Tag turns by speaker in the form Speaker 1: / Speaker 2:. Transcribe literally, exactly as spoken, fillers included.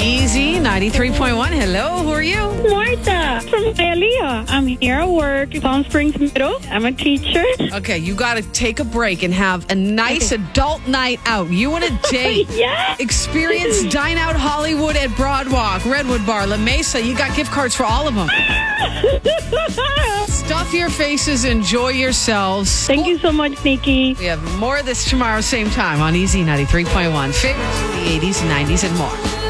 Speaker 1: Easy ninety-three point one. Hello, who are you?
Speaker 2: Martha from Hialeah. I'm here at work, Palm Springs Middle. I'm a teacher.
Speaker 1: Okay, you got to take a break and have a nice adult night out. You and a date.
Speaker 2: Yeah.
Speaker 1: Experience Dine Out Hollywood at Broadwalk, Redwood Bar, La Mesa. You got gift cards for all of them. Stuff your faces. Enjoy yourselves.
Speaker 2: Thank you so much, Nikki.
Speaker 1: We have more of this tomorrow, same time on Easy ninety-three point one. Favorites of the eighties, nineties, and more.